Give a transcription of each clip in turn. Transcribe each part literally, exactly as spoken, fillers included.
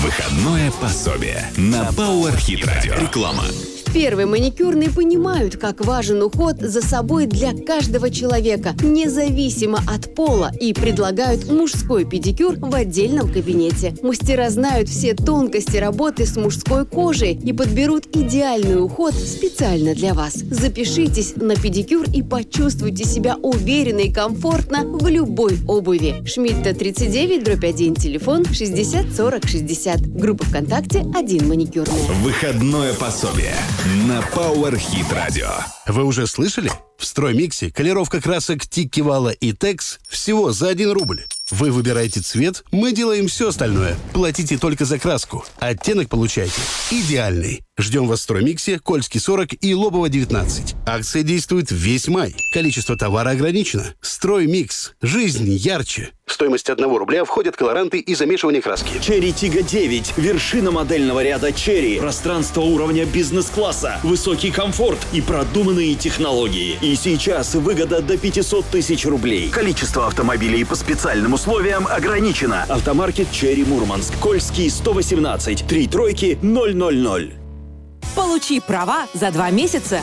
Выходное пособие на Power Hit Radio. Реклама. Первый маникюрный понимают, как важен уход за собой для каждого человека, независимо от пола, и предлагают мужской педикюр в отдельном кабинете. Мастера знают все тонкости работы с мужской кожей и подберут идеальный уход специально для вас. Запишитесь на педикюр и почувствуйте себя уверенно и комфортно в любой обуви. Шмидта тридцать девять, дробь один, телефон шестьдесят сорок шестьдесят. Группа ВКонтакте «Один маникюрный». Выходное пособие на Power Hit Radio. Вы уже слышали? В Строймиксе колеровка красок Тиккивала и Текс всего за один рубль. Вы выбираете цвет, мы делаем все остальное. Платите только за краску. Оттенок получаете идеальный. Ждем вас в Строймиксе, Кольский сорок и Лобово девятнадцать. Акция действует весь май. Количество товара ограничено. Строймикс. Жизнь ярче. В стоимость одного рубля входят колоранты и замешивание краски. Черри Тига девять. Вершина модельного ряда Черри. Пространство уровня бизнес-класса. Высокий комфорт и продуманные технологии. И сейчас выгода до пятьсот тысяч рублей. Количество автомобилей по специальным условиям ограничено. Автомаркет Черри Мурманск. Кольский сто восемнадцать. Три тройки ноль ноль ноль. Получи права за два месяца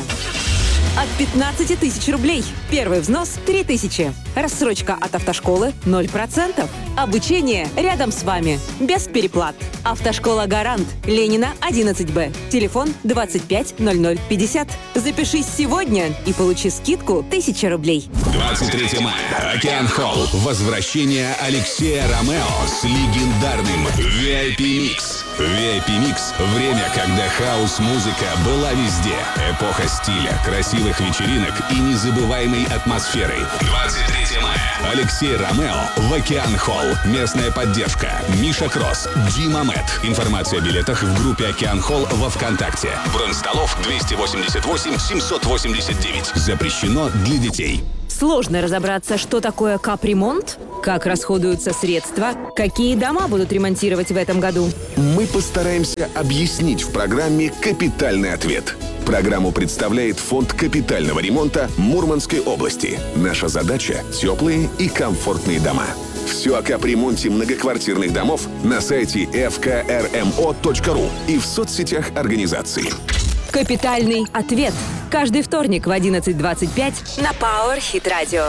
от пятнадцати тысяч рублей. Первый взнос – три тысячи. Рассрочка от автошколы – ноль процентов. Обучение рядом с вами. Без переплат. Автошкола «Гарант». Ленина, одиннадцать Б. Телефон двадцать пять ноль ноль пятьдесят. Запишись сегодня и получи скидку тысяча рублей. двадцать третьего мая. Океан Холл. Возвращение Алексея Ромео с легендарным ви ай пи Mix. ви ай пи Mix – время, когда хаус-музыка была везде. Эпоха стиля, красивых вечеринок и незабываемой атмосферы. двадцать третьего мая. Алексей Ромео в Океан Холл. Местная поддержка. Миша Кросс, Дима Мэт. Информация о билетах в группе Океан Холл во ВКонтакте. Бронь столов двести восемьдесят восемь семьсот восемьдесят девять. Запрещено для детей. Сложно разобраться, что такое капремонт, как расходуются средства, какие дома будут ремонтировать в этом году. Мы постараемся объяснить в программе «Капитальный ответ». Программу представляет Фонд капитального ремонта Мурманской области. Наша задача – теплые и комфортные дома. Все о капремонте многоквартирных домов на сайте эф ка эр эм о точка ру и в соцсетях организации. Капитальный ответ. Каждый вторник в одиннадцать двадцать пять на Power Hit Radio.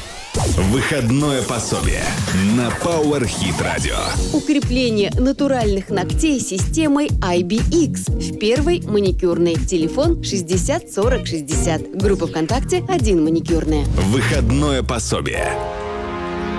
Выходное пособие на Power Hit Radio. Укрепление натуральных ногтей системой ай би икс в первой маникюрной. Телефон шестьдесят сорок шестьдесят. Группа ВКонтакте «Один маникюрный». Выходное пособие.